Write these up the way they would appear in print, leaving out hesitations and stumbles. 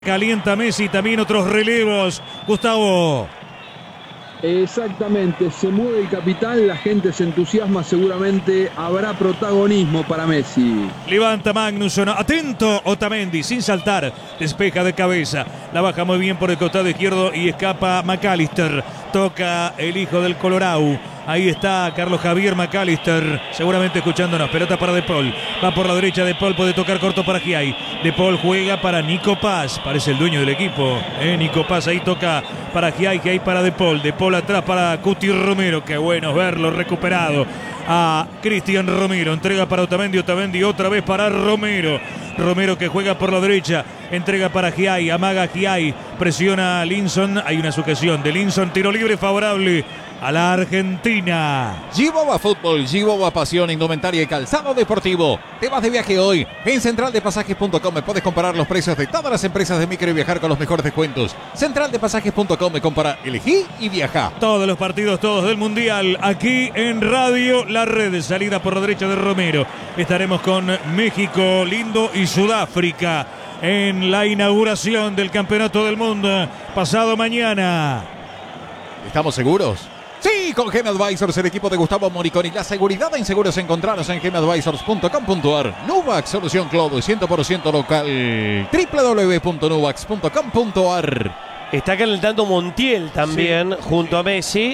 Calienta Messi, también otros relevos. Gustavo. Exactamente, se mueve el capital, la gente se entusiasma, seguramente habrá protagonismo para Messi. Levanta Magnusson, atento Otamendi, sin saltar, despeja de cabeza, la baja muy bien por el costado izquierdo y escapa McAllister. Toca el hijo del Colorado. Ahí está Carlos Javier McAllister, seguramente escuchándonos. Pelota para De Paul, va por la derecha. De Paul puede tocar corto para Giai. De Paul juega para Nico Paz, parece el dueño del equipo. Nico Paz ahí toca para Giai, Giai para De Paul. De Paul atrás para Cuti Romero, qué bueno verlo recuperado. A Cristian Romero, entrega para Otamendi, Otamendi otra vez para Romero. Romero que juega por la derecha, entrega para Giai, amaga Giai, presiona a Linson, hay una sujeción de Linson, tiro libre favorable a la Argentina. Giboba Fútbol, Giboba Pasión, Indumentaria y Calzado Deportivo. Te vas de viaje hoy. En centraldepasajes.com puedes comparar los precios de todas las empresas de micro y viajar con los mejores descuentos. Centraldepasajes.com, compara, elegí y viaja. Todos los partidos, todos del Mundial, aquí en Radio La Red. Salida por la derecha de Romero. Estaremos con México, Lindo y Sudáfrica en la inauguración del Campeonato del Mundo pasado mañana. ¿Estamos seguros? Sí, con Gem Advisors, el equipo de Gustavo Moriconi. La seguridad en seguros encontraros en gemadvisors.com.ar. Nuvax, solución cloud 100% local. www.nuvax.com.ar. Está calentando Montiel también, sí, junto a Messi.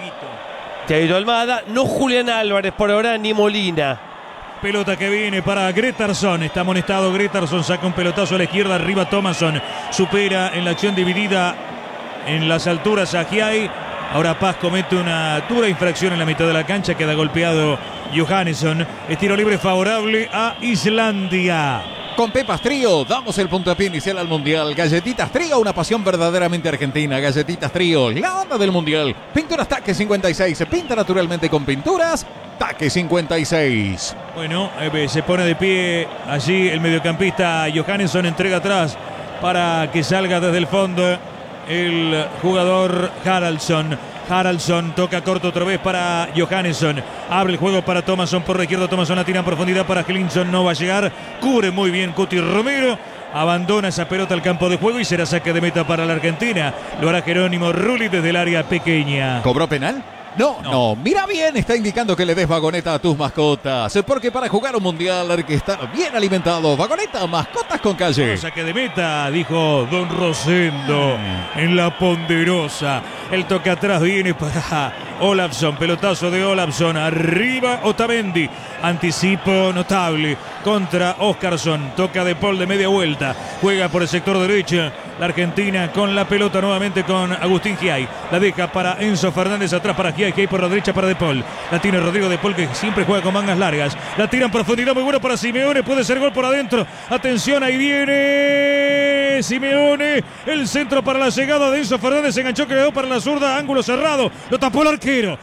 Y Thiaguito Almada. No Julián Álvarez por ahora, ni Molina. Pelota que viene para Gretarsson. Está amonestado Gretarsson. Saca un pelotazo a la izquierda. Arriba Thomasson. Supera en la acción dividida en las alturas a Giai. Ahora Paz comete una dura infracción en la mitad de la cancha. Queda golpeado Johannesson. Estiro libre favorable a Islandia. Con Pepas Trío damos el puntapié inicial al Mundial. Galletitas Trío, una pasión verdaderamente argentina. Galletitas Trío, la onda del Mundial. Pinturas Taque 56, se pinta naturalmente con pinturas Taque 56. Bueno, se pone de pie allí el mediocampista Johannesson, entrega atrás para que salga desde el fondo el jugador Haraldsson. Haraldsson toca corto otra vez para Johannesson. Abre el juego para Thomasson por la izquierda. Thomasson la tira en profundidad para Linson. No va a llegar. Cubre muy bien Cuti Romero. Abandona esa pelota al campo de juego y será saque de meta para la Argentina. Lo hará Jerónimo Rulli desde el área pequeña. ¿Cobró penal? No. Mira bien, está indicando que le des vagoneta a tus mascotas. Porque para jugar un mundial hay que estar bien alimentado. Vagoneta, mascotas con calle. Saque de meta, dijo Don Rosendo en la ponderosa. El toque atrás viene para Olafsson. Pelotazo de Olafsson. Arriba Otamendi. Anticipo notable contra Óscarsson. Toca De Paul de media vuelta. Juega por el sector derecho. La Argentina con la pelota nuevamente con Agustín Giai. La deja para Enzo Fernández, atrás para Giai. Giai por la derecha para De Paul. La tiene Rodrigo De Paul, que siempre juega con mangas largas. La tira en profundidad, muy bueno para Simeone. Puede ser gol por adentro. Atención, ahí viene Simeone. El centro para la llegada de Enzo Fernández. Se enganchó, quedó para la zurda. Ángulo cerrado. Lo tapó el arquero.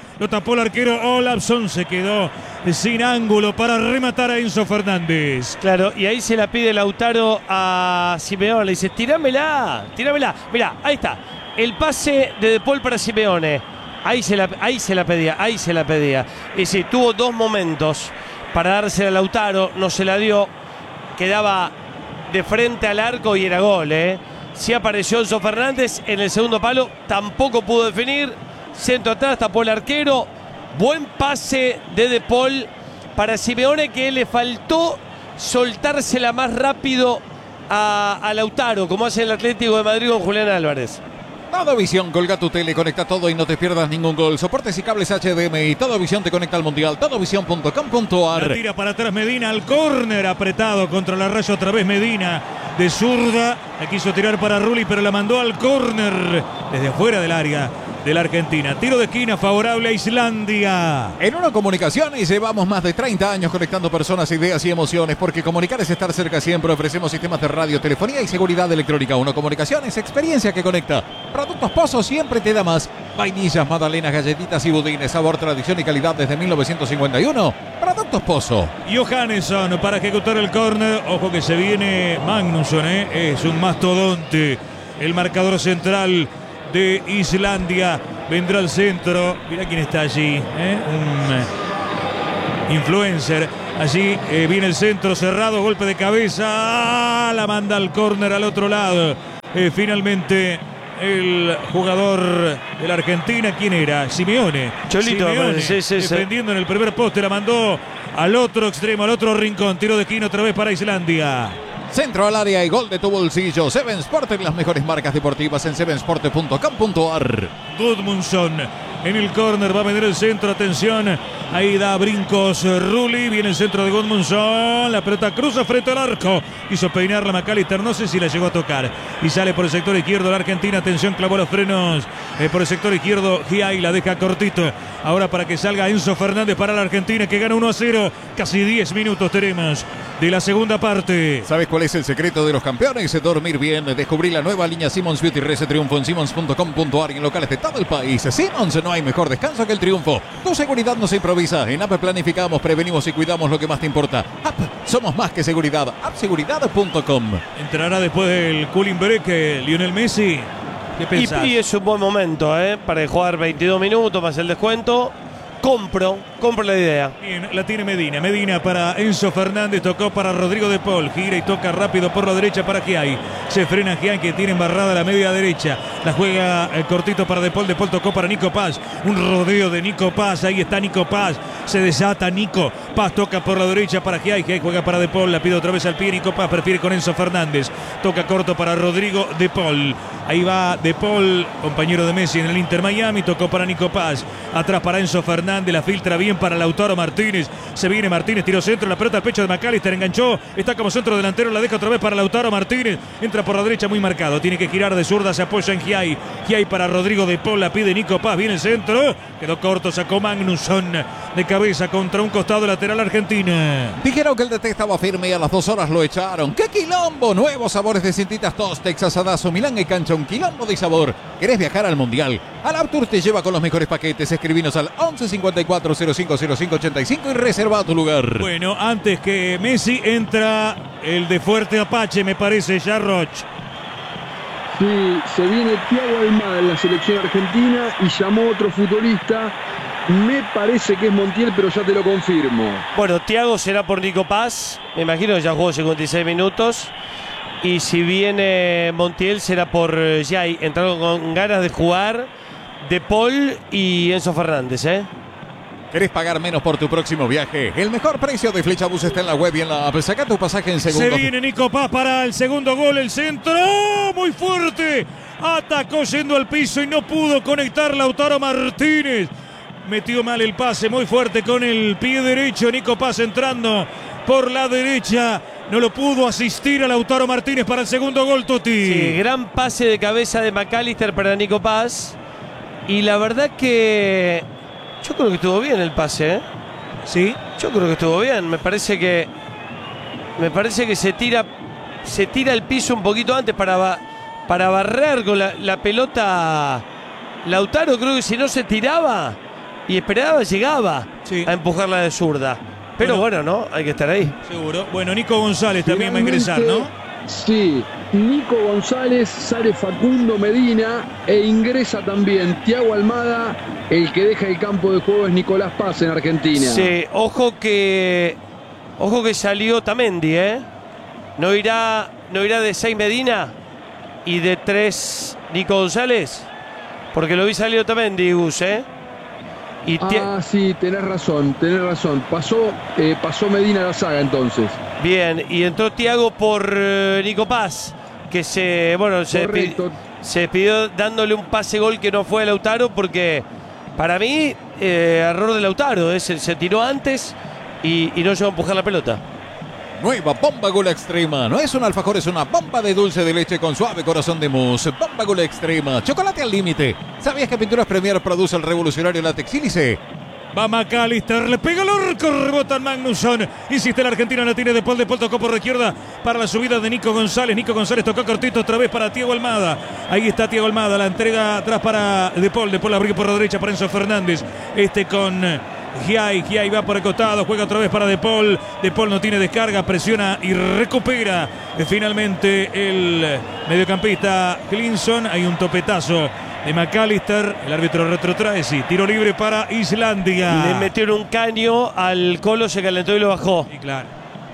Olafsson se quedó sin ángulo para rematar a Enzo Fernández. Claro, y ahí se la pide Lautaro a Simeone. Le dice, tirámela. Mirá, ahí está. El pase de Paul para Simeone. Ahí se la pedía. Y sí, tuvo dos momentos para dársela a Lautaro. No se la dio. Quedaba de frente al arco y era gol, Sí apareció Enzo Fernández en el segundo palo. Tampoco pudo definir. Centro atrás, tapó el arquero. Buen pase de Paul para Simeone, que le faltó soltársela más rápido a Lautaro, como hace el Atlético de Madrid con Julián Álvarez. Todo Visión, colga tu tele, conecta todo y no te pierdas ningún gol. Soportes y cables HDMI. Todo Visión te conecta al Mundial. Todovision.com.ar. La tira para atrás Medina al córner, apretado contra la raya otra vez Medina. De zurda, la quiso tirar para Rulli, pero la mandó al córner desde afuera del área de la Argentina. Tiro de esquina favorable a Islandia. En Uno Comunicaciones llevamos más de 30 años conectando personas, ideas y emociones, porque comunicar es estar cerca siempre. Ofrecemos sistemas de radio, telefonía y seguridad electrónica. Uno Comunicaciones, experiencia que conecta. Productos Pozo siempre te da más. Vainillas, magdalenas, galletitas y budines. Sabor, tradición y calidad desde 1951. Productos Pozo. Johannesson para ejecutar el córner. Ojo que se viene Magnusson, es un mastodonte. El marcador central de Islandia. Vendrá al centro. Mirá quién está allí. Un influencer. Allí viene el centro cerrado. Golpe de cabeza. La manda al córner al otro lado. finalmente el jugador de la Argentina. ¿Quién era? Simeone. Cholito, Simeone, sí. defendiendo en el primer poste, la mandó al otro extremo, al otro rincón. Tiro de esquina otra vez para Islandia. Centro al área y gol de tu bolsillo. Seven Sport, las mejores marcas deportivas en sevensport.com.ar. Gudmundsson en el córner, va a venir el centro, atención, ahí da brincos Rulli, viene el centro de Gudmundsson, la pelota cruza frente al arco, quiso peinarla McAllister, no sé si la llegó a tocar, y sale por el sector izquierdo la Argentina, atención, clavó los frenos, por el sector izquierdo, Giai la deja cortito, ahora para que salga Enzo Fernández para la Argentina, que gana 1-0, casi 10 minutos tenemos de la segunda parte. ¿Sabes cuál es el secreto de los campeones? Dormir bien. Descubrí la nueva línea Simmons Beauty Rest Triunfo en simmons.com.ar y en locales de todo el país. Simmons, no hay mejor descanso que el triunfo. Tu seguridad no se improvisa. En App planificamos, prevenimos y cuidamos lo que más te importa. App, somos más que seguridad. Appseguridad.com. Entrará después del cooling break Lionel Messi. ¿Qué pensás? Y es un buen momento, para jugar 22 minutos más el descuento. Compro la idea. Bien, la tiene Medina para Enzo Fernández, tocó para Rodrigo de Paul, gira y toca rápido por la derecha para Giai, se frena Giai que tiene embarrada la media derecha, la juega cortito para de Paul tocó para Nico Paz, un rodeo de Nico Paz, ahí está Nico Paz, se desata Nico Paz, toca por la derecha para Giai juega para de Paul, la pide otra vez al pie, Nico Paz prefiere con Enzo Fernández, toca corto para Rodrigo de Paul, ahí va de Paul, compañero de Messi en el Inter Miami, tocó para Nico Paz, atrás para Enzo Fernández, la filtra bien para Lautaro Martínez, se viene Martínez, tiro centro, la pelota al pecho de McAllister, enganchó, está como centro delantero, la deja otra vez para Lautaro Martínez, entra por la derecha muy marcado, tiene que girar de zurda, se apoya en Giai para Rodrigo de Paul, la pide Nico Paz, viene el centro, quedó corto, sacó Magnusson de cabeza contra un costado lateral argentina. Dijeron que el DT estaba firme y a las 2 horas lo echaron. ¡Qué quilombo! Nuevos sabores de cintitas Toast, Texas Adazo, Milán y Cancha, un quilombo de sabor. ¿Querés viajar al Mundial? Alaptour te lleva con los mejores paquetes. Escribinos al 11 54 05 05 85 y reserva tu lugar. Bueno, antes que Messi entra el de Fuerte Apache, me parece, ya Roch. Sí, se viene Thiago Almada en la selección argentina y llamó otro futbolista. Me parece que es Montiel, pero ya te lo confirmo. Bueno, Thiago será por Nico Paz. Me imagino que ya jugó 56 minutos. Y si viene Montiel será por Giai. Entraron con ganas de jugar de Paul y Enzo Fernández, ¿Querés pagar menos por tu próximo viaje? El mejor precio de Flechabús está en la web y en la app. Saca tu pasaje en segundos. Se viene Nico Paz para el segundo gol, el centro, muy fuerte. Atacó yendo al piso y no pudo conectar Lautaro Martínez. Metió mal el pase, muy fuerte con el pie derecho. Nico Paz entrando por la derecha. No lo pudo asistir a Lautaro Martínez para el segundo gol, Tuti. Sí, gran pase de cabeza de McAllister para Nico Paz. Y la verdad que yo creo que estuvo bien el pase, Sí. Yo creo que estuvo bien. Me parece que se tira al piso un poquito antes para barrer con la pelota. Lautaro, creo que si no se tiraba y esperaba, llegaba a empujarla de zurda. Pero bueno, ¿no? Hay que estar ahí. Seguro. Bueno, Nico González también va a ingresar, ¿no? Sí, Nico González, sale Facundo Medina e ingresa también Thiago Almada. El que deja el campo de juego es Nicolás Paz en Argentina. Sí, ojo que salió Tamendi, ¿No irá de 6 Medina y de 3 Nico González? Porque lo vi salido Tamendi, Gus, Sí, tenés razón. Pasó Medina a la saga entonces. Bien, y entró Thiago por Nico Paz, que se despidió dándole un pase gol que no fue a Lautaro, porque para mí, error de Lautaro, se tiró antes y no llegó a empujar la pelota. Nueva Bomba Gula Extrema. No es un alfajor, es una bomba de dulce de leche con suave corazón de mousse. Bomba Gula Extrema. Chocolate al límite. ¿Sabías que Pinturas Premier produce el revolucionario látex sílice? Va McAllister, le pega el arco, rebota Magnusson. Insiste la Argentina, la tiene de Paul tocó por la izquierda para la subida de Nico González. Nico González tocó cortito otra vez para Thiago Almada. Ahí está Thiago Almada, la entrega atrás para de Paul abrió por la derecha para Enzo Fernández. Con Giai va por el costado, juega otra vez para De Paul no tiene descarga, presiona y recupera finalmente el mediocampista Clinson. Hay un topetazo de McAllister, el árbitro retrotrae, tiro libre para Islandia. Le metieron un caño al Colo, se calentó y lo bajó. Sí, claro.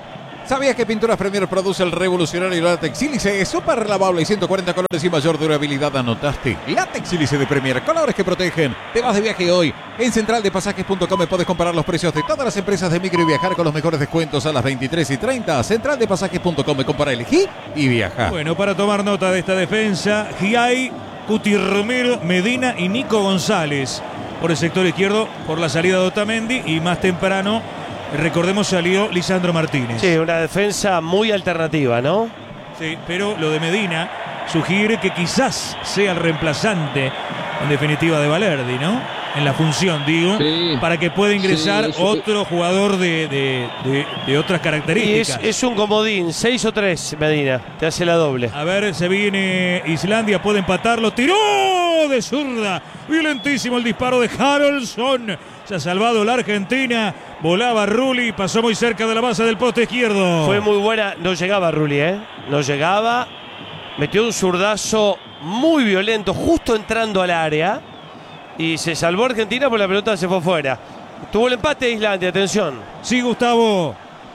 ¿Sabías que Pinturas Premier produce el revolucionario látex sílice? Es súper lavable y 140 colores y mayor durabilidad. ¿Anotaste? Látex sílice de Premier, colores que protegen. Te vas de viaje hoy. En centraldepasajes.com puedes comparar los precios de todas las empresas de micro y viajar con los mejores descuentos a las 23:30. Centraldepasajes.com, compara, elegí y viaja. Bueno, para tomar nota de esta defensa, Giai, Cuti Romero, Medina y Nico González. Por el sector izquierdo, por la salida de Otamendi, y más temprano, recordemos, salió Lisandro Martínez. Sí, una defensa muy alternativa, ¿no? Sí, pero lo de Medina sugiere que quizás sea el reemplazante, en definitiva, de Valerdi, ¿no? En la función, digo, Sí. para que pueda ingresar Sí, eso- otro jugador de otras Y características. es un comodín, 6 o 3, Medina, te hace la doble. A ver, se viene Islandia, puede empatarlo, tiró de zurda, violentísimo el disparo de Haraldsson, se ha salvado la Argentina, volaba Rulli, pasó muy cerca de la base del poste izquierdo. Fue muy buena, no llegaba Rulli, no llegaba, metió un zurdazo muy violento justo entrando al área y se salvó Argentina porque la pelota se fue fuera. Tuvo el empate de Islandia, atención. Sí, Gustavo.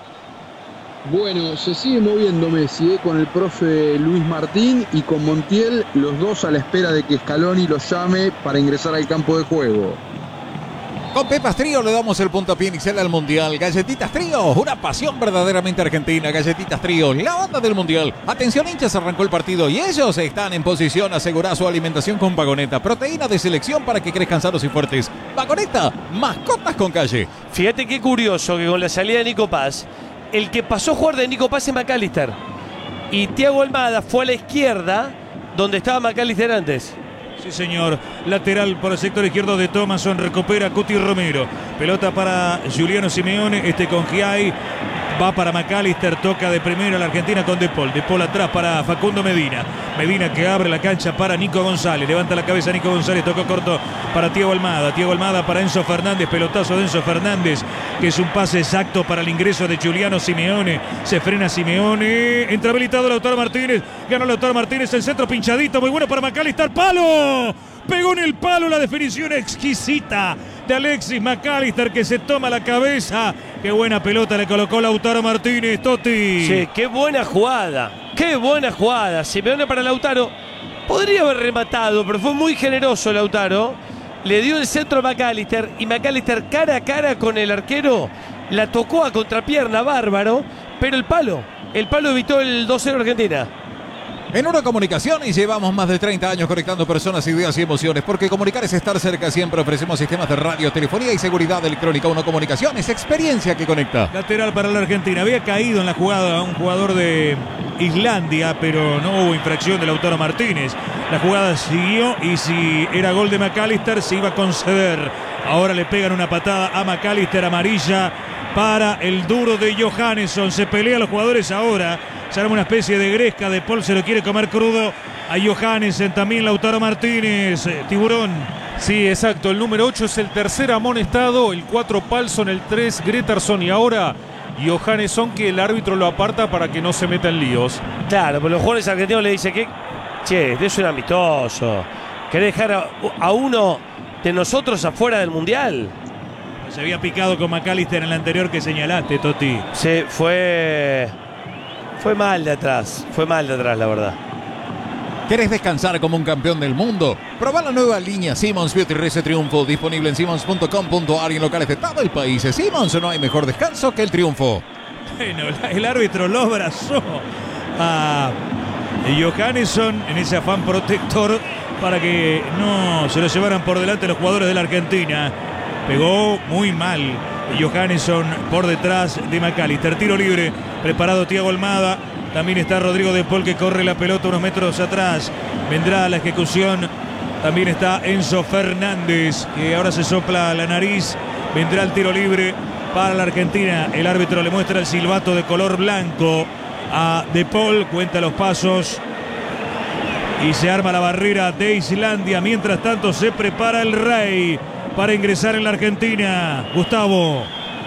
Bueno, se sigue moviendo Messi con el profe Luis Martín y con Montiel, los dos a la espera de que Scaloni los llame para ingresar al campo de juego. Con Pepas Trío le damos el puntapié inicial al Mundial. Galletitas Trío, una pasión verdaderamente argentina. Galletitas Trío, la onda del Mundial. Atención, hinchas, arrancó el partido y ellos están en posición a asegurar su alimentación con Vagoneta. Proteína de selección para que crezcan sanos y fuertes. Vagoneta, mascotas con calle. Fíjate qué curioso que con la salida de Nico Paz, el que pasó a jugar de Nico Paz es McAllister. Y Thiago Almada fue a la izquierda, donde estaba McAllister antes. Sí, señor. Lateral por el sector izquierdo de Thomason. Recupera Cuti Romero. Pelota para Giuliano Simeone. Con Giai. Va para McAllister. Toca de primera la Argentina con De Paul. De Paul atrás para Facundo Medina. Medina que abre la cancha para Nico González. Levanta la cabeza Nico González. Tocó corto para Thiago Almada. Thiago Almada para Enzo Fernández. Pelotazo de Enzo Fernández, que es un pase exacto para el ingreso de Giuliano Simeone. Se frena Simeone. Entra habilitado Lautaro Martínez. Ganó Lautaro Martínez. El centro pinchadito. Muy bueno para McAllister. ¡Palo! Pegó en el palo, la definición exquisita de Alexis McAllister, que se toma la cabeza. Qué buena pelota le colocó Lautaro Martínez, Totti. Sí, qué buena jugada. Qué buena jugada. Simeone para Lautaro. Podría haber rematado, pero fue muy generoso Lautaro. Le dio el centro a McAllister y McAllister cara a cara con el arquero. La tocó a contrapierna, bárbaro. Pero el palo evitó el 2-0 Argentina. En una comunicación y llevamos más de 30 años conectando personas, ideas y emociones, porque comunicar es estar cerca siempre. Ofrecemos sistemas de radio, telefonía y seguridad electrónica. Una comunicación es experiencia que conecta. Lateral para la Argentina. Había caído en la jugada un jugador de Islandia, pero no hubo infracción de Lautaro Martínez. La jugada siguió y si era gol de McAllister se iba a conceder. Ahora le pegan una patada a McAllister, amarilla para el duro de Johannesson. Se pelean los jugadores ahora. Se arma una especie de gresca. De Paul se lo quiere comer crudo a Johannesson. También Lautaro Martínez. Tiburón. Sí, exacto. El número 8 es el tercer amonestado. El 4 Palsson, el 3 Gretarsson y ahora Johannesson, que el árbitro lo aparta para que no se meta en líos. Claro, pero los jugadores argentinos le dicen que, che, es un amistoso. ¿Querés dejar a uno de nosotros afuera del Mundial? Se había picado con McAllister en el anterior que señalaste, Totti. Sí, fue mal de atrás. Fue mal de atrás, la verdad. ¿Querés descansar como un campeón del mundo? Probá la nueva línea Simmons Beauty Rese Triunfo, disponible en simmons.com.ar y en locales de todo el país. En Simmons no hay mejor descanso que el triunfo. Bueno, el árbitro lo abrazó a Johannesson en ese afán protector para que no se lo llevaran por delante los jugadores de la Argentina. Pegó muy mal Johannesson por detrás de McAllister. Tiro libre, preparado Thiago Almada. También está Rodrigo De Paul, que corre la pelota unos metros atrás. Vendrá la ejecución. También está Enzo Fernández, que ahora se sopla la nariz. Vendrá el tiro libre para la Argentina. El árbitro le muestra el silbato de color blanco a De Paul. Cuenta los pasos y se arma la barrera de Islandia. Mientras tanto se prepara el Rey para ingresar en la Argentina. Gustavo.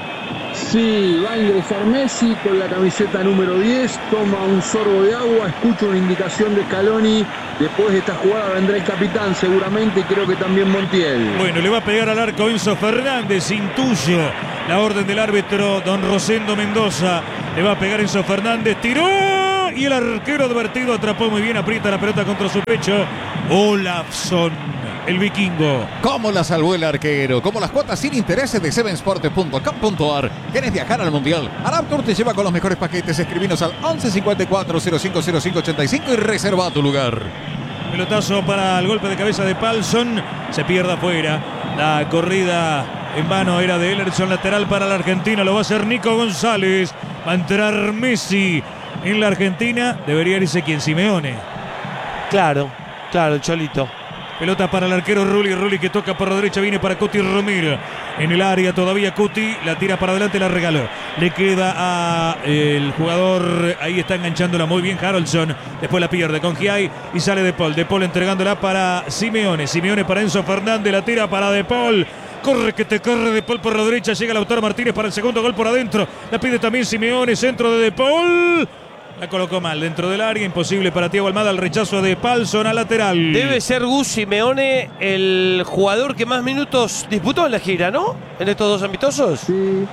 Sí, va a ingresar Messi con la camiseta número 10, toma un sorbo de agua, escucha una indicación de Scaloni. Después de esta jugada vendrá el capitán seguramente y creo que también Montiel. Bueno, le va a pegar al arco Enzo Fernández, intuyo la orden del árbitro don Rosendo Mendoza. Le va a pegar Enzo Fernández. Tiró. Y el arquero advertido atrapó muy bien. Aprieta la pelota contra su pecho. Olafsson, el vikingo. ¿Cómo la salvó el arquero? Como las cuotas sin intereses de sevensport.com.ar. ¿Quieres viajar al Mundial? Araptour te lleva con los mejores paquetes. Escribinos al 11 54 05 05 85 y reserva tu lugar. Pelotazo para el golpe de cabeza de Palsson. Se pierde afuera. La corrida en vano era de Ellerson. Lateral para la Argentina. Lo va a hacer Nico González. Va a entrar Messi en la Argentina. Debería irse quien, Simeone. Claro, el Cholito. Pelota para el arquero Rulli que toca por la derecha, viene para Cuti Romero. En el área todavía Cuti, la tira para adelante, la regaló. Le queda a el jugador, ahí está enganchándola muy bien Haraldsson. Después la pierde con Giai y sale De Paul. De Paul entregándola para Simeone. Simeone para Enzo Fernández, la tira para De Paul. Corre que te corre De Paul por la derecha, llega Lautaro Martínez para el segundo gol por adentro. La pide también Simeone, centro de Paul. La colocó mal dentro del área, imposible para Thiago Almada, el rechazo de Palsson a lateral. Debe ser Gus Simeone el jugador que más minutos disputó en la gira, ¿no? En estos dos amistosos. Sí,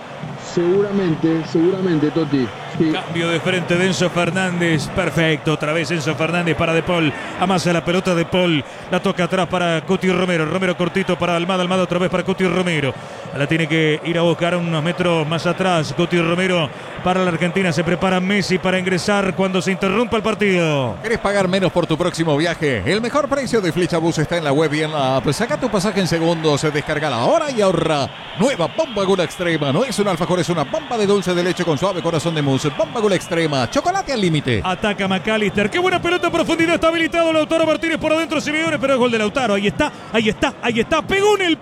seguramente, Toti. Sí. Cambio de frente de Enzo Fernández. Perfecto, otra vez Enzo Fernández para De Paul. Amasa la pelota De Paul. La toca atrás para Cuti Romero. Romero cortito para Almada. Almada otra vez para Cuti Romero. La tiene que ir a buscar unos metros más atrás. Cuti Romero para la Argentina. Se prepara Messi para ingresar cuando se interrumpa el partido. ¿Quieres pagar menos por tu próximo viaje? El mejor precio de Flechabús está en la web y en la app. Saca tu pasaje en segundos. Descarga ahora y ahorra. Nueva Bomba Gula Extrema. No es un alfajor, es una bomba de dulce de leche con suave corazón de mousse. Bomba Gula Extrema. Chocolate al límite. Ataca McAllister. Qué buena pelota en profundidad. Está habilitado Lautaro Martínez por adentro. Simeone, pero es gol de Lautaro. Ahí está. Pegó en el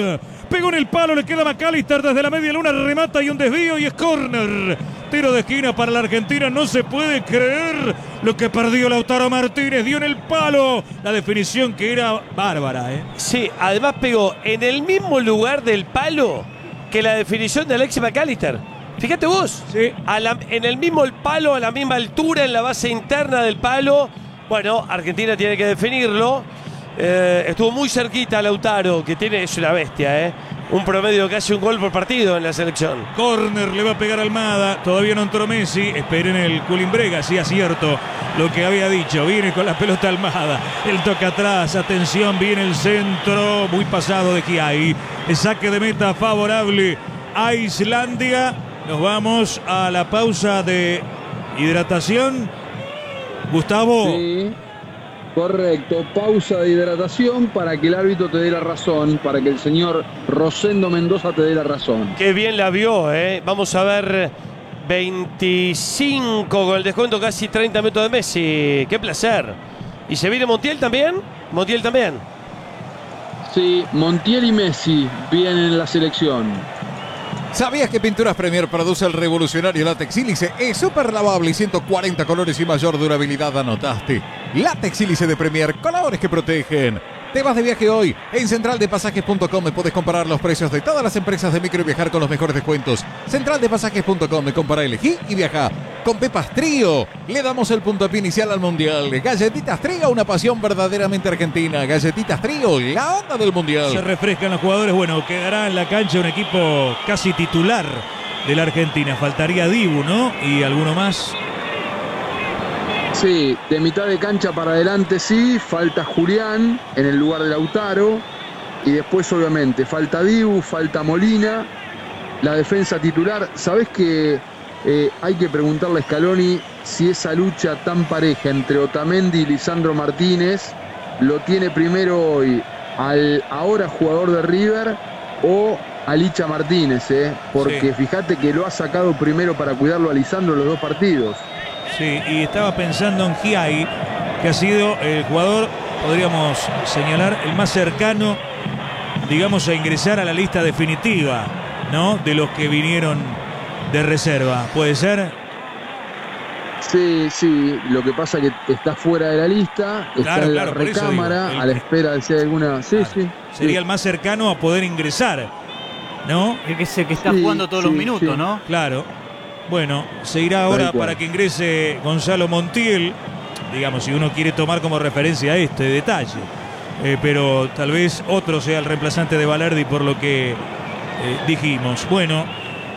palo. Le queda McAllister desde la media luna. Remata y un desvío y es córner. Tiro de esquina para la Argentina. No se puede creer lo que perdió Lautaro Martínez. Dio en el palo. La definición que era bárbara, Sí, además pegó en el mismo lugar del palo que la definición de Alexis McAllister. Fíjate vos, sí. En el mismo palo, a la misma altura, en la base interna del palo. Bueno, Argentina tiene que definirlo. Estuvo muy cerquita Lautaro, que es una bestia, un promedio de casi un gol por partido en la selección. Córner, le va a pegar Almada. Todavía no entró Messi. Esperen el Culimbrega, sí, acierto lo que había dicho. Viene con la pelota Almada. El toque atrás, atención, viene el centro. Muy pasado de Giai. El saque de meta favorable a Islandia. Nos vamos a la pausa de hidratación. Gustavo. Sí, correcto. Pausa de hidratación para que el árbitro te dé la razón, para que el señor Rosendo Mendoza te dé la razón. Qué bien la vio, Vamos a ver 25 con el descuento, casi 30 minutos de Messi. Qué placer. ¿Y se viene Montiel también? Montiel también. Sí, Montiel y Messi vienen en la selección. ¿Sabías que Pinturas Premier produce el revolucionario látex sílice? Es súper lavable y 140 colores y mayor durabilidad. Anotaste. Látex sílice de Premier, colores que protegen. ¿Te vas de viaje hoy? En centraldepasajes.com puedes comparar los precios de todas las empresas de micro y viajar con los mejores descuentos. Centraldepasajes.com, compara, elegí y viaja. Con Pepas Trío, le damos el puntapié inicial al Mundial. Galletitas Trío, una pasión verdaderamente argentina. Galletitas Trío, la onda del Mundial. Se refrescan los jugadores. Bueno, quedará en la cancha un equipo casi titular de la Argentina. Faltaría Dibu, ¿no? Y alguno más. Sí, de mitad de cancha para adelante sí, falta Julián en el lugar de Lautaro y después obviamente falta Dibu, falta Molina, la defensa titular. ¿Sabés que hay que preguntarle a Scaloni si esa lucha tan pareja entre Otamendi y Lisandro Martínez lo tiene primero hoy al ahora jugador de River o a Licha Martínez, porque sí, fíjate que lo ha sacado primero para cuidarlo a Lisandro en los dos partidos. Sí, y estaba pensando en Giai, que ha sido el jugador, podríamos señalar, el más cercano, digamos, a ingresar a la lista definitiva, ¿no? De los que vinieron de reserva. ¿Puede ser? Sí, lo que pasa es que está fuera de la lista, está en la recámara, a la espera de si hay alguna... Sí. Sería el más cercano a poder ingresar, ¿no? El que está jugando todos los minutos, ¿no? Claro. Bueno, se irá ahora para que ingrese Gonzalo Montiel, digamos, si uno quiere tomar como referencia este detalle. Pero tal vez otro sea el reemplazante de Balerdi por lo que dijimos. Bueno,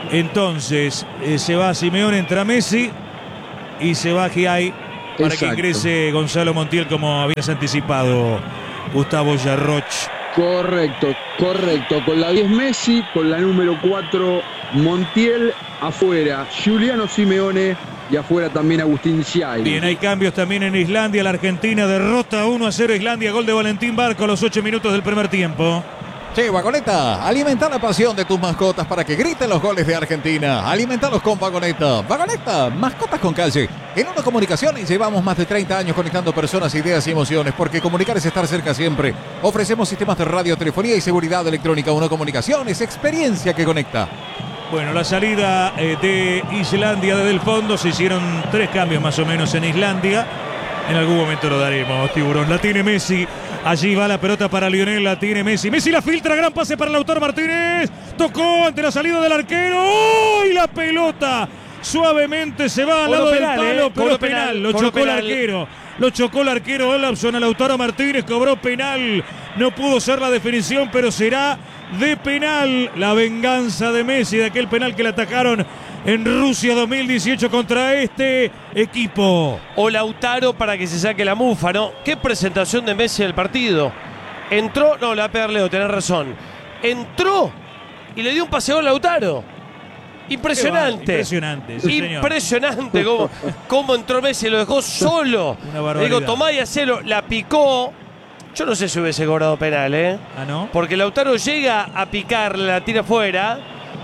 Entonces, se va Simeone, entra Messi y se va Giai para que Exacto. ingrese Gonzalo Montiel, como habías anticipado, Gustavo Yarroch. Correcto. Con la 10 Messi, con la número 4 Montiel, afuera Giuliano Simeone y afuera también Agustín Giai. Bien, hay cambios también en Islandia. La Argentina derrota 1-0 Islandia. Gol de Valentín Barco a los 8 minutos del primer tiempo. Che, Vagoneta, alimenta la pasión de tus mascotas para que griten los goles de Argentina. Alimentalos con Vagoneta. Vagoneta, mascotas con calle. En Uno Comunicaciones llevamos más de 30 años conectando personas, ideas y emociones, porque comunicar es estar cerca siempre. Ofrecemos sistemas de radio, telefonía y seguridad electrónica. Uno Comunicaciones, experiencia que conecta. Bueno, la salida de Islandia desde el fondo. Se hicieron 3 cambios más o menos en Islandia. En algún momento lo daremos, Tiburón. La tiene Messi. Allí va la pelota para Lionel, la tiene Messi. Messi la filtra, gran pase para Lautaro Martínez. Tocó ante la salida del arquero. ¡Oh! Y la pelota suavemente se va al lado del palo, pero es penal. Lo chocó el arquero. Lo chocó el arquero Olafsson a Lautaro Martínez. Cobró penal. No pudo ser la definición, pero será de penal. La venganza de Messi de aquel penal que le atacaron en Rusia 2018 contra este equipo. O Lautaro para que se saque la mufa, ¿no? Qué presentación de Messi del partido. Entró, no, la va a pegar Leo, tenés razón. Entró y le dio un paseo a Lautaro. Impresionante. Impresionante, sí, señor. Impresionante cómo entró Messi, lo dejó solo. Una Le barbaridad. digo, tomá y hacelo, la picó. Yo no sé si hubiese cobrado penal, ¿eh? ¿Ah, no? Porque Lautaro llega a picar, la tira afuera.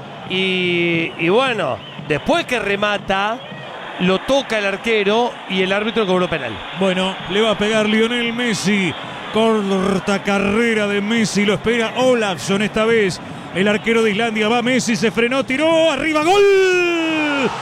Y bueno, después que remata, lo toca el arquero y el árbitro cobró penal. Bueno, le va a pegar Lionel Messi. Corta carrera de Messi, lo espera Olafsson esta vez. El arquero de Islandia va Messi, se frenó, tiró, arriba, gol.